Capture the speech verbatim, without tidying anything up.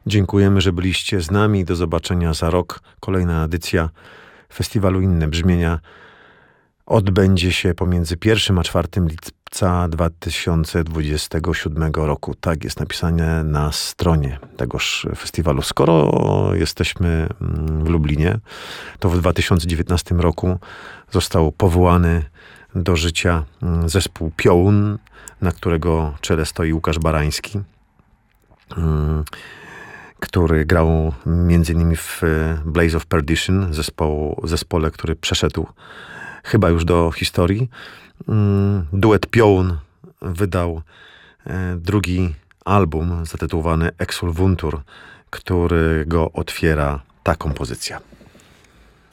Dziękujemy, że byliście z nami. Do zobaczenia za rok. Kolejna edycja festiwalu Inne Brzmienia odbędzie się pomiędzy pierwszym a czwartym lipca dwa tysiące dwudziestego siódmego roku. Tak jest napisane na stronie tegoż festiwalu. Skoro jesteśmy w Lublinie, to w dwa tysiące dziewiętnastym roku został powołany do życia zespół Piołun, na którego czele stoi Łukasz Barański, który grał między innymi w Blaze of Perdition, zespołu, zespole, który przeszedł chyba już do historii. Duet Piołun wydał drugi album zatytułowany Exulvuntur, który go otwiera ta kompozycja.